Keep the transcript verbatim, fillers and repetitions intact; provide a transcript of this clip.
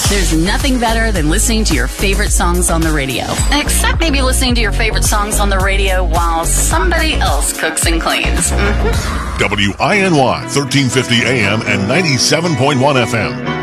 There's nothing better than listening to your favorite songs on the radio. Except maybe listening to your favorite songs on the radio while somebody else cooks and cleans. Mm-hmm. W I N Y, thirteen fifty A M and ninety-seven point one F M.